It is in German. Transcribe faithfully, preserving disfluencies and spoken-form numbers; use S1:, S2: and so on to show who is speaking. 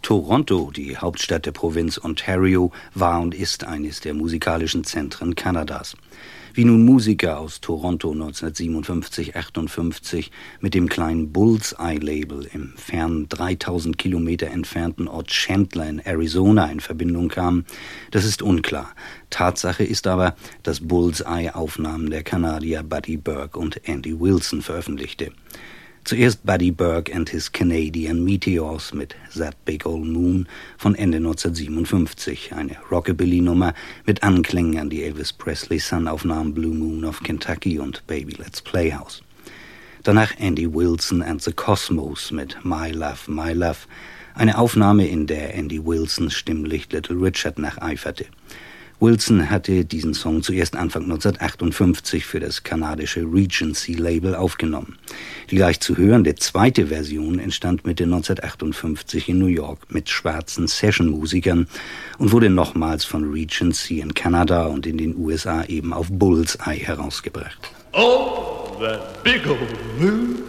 S1: Toronto, die Hauptstadt der Provinz Ontario, war und ist eines der musikalischen Zentren Kanadas. Wie nun Musiker aus Toronto neunzehnhundertsiebenundfünfzig achtundfünfzig mit dem kleinen Bullseye-Label im fernen dreitausend Kilometer entfernten Ort Chandler in Arizona in Verbindung kamen, das ist unklar. Tatsache ist aber, dass Bullseye Aufnahmen der Kanadier Buddy Burke und Andy Wilson veröffentlichte. Zuerst Buddy Burke and his Canadian Meteors mit That Big Old Moon von Ende neunzehnhundertsiebenundfünfzig, eine Rockabilly-Nummer mit Anklängen an die Elvis Presley-Sun-Aufnahmen Blue Moon of Kentucky und Baby Let's Playhouse. Danach Andy Wilson and the Cosmos mit My Love, My Love, eine Aufnahme, in der Andy Wilsons Stimmlicht Little Richard nacheiferte. Wilson hatte diesen Song zuerst Anfang neunzehnhundertachtundfünfzig für das kanadische Regency-Label aufgenommen. Die gleich zu hörende zweite Version entstand Mitte neunzehnhundertachtundfünfzig in New York mit schwarzen Session-Musikern und wurde nochmals von Regency in Kanada und in den U S A eben auf Bullseye herausgebracht.
S2: Oh, that big old moon.